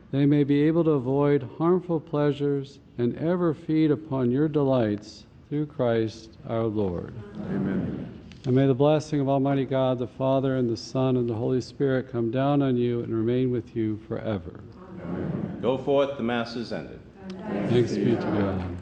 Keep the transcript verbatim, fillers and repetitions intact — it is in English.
they may be able to avoid harmful pleasures and ever feed upon your delights through Christ our Lord. Amen. And may the blessing of Almighty God, the Father, and the Son, and the Holy Spirit come down on you and remain with you forever. Amen. Go forth, the Mass is ended. Thanks be to God.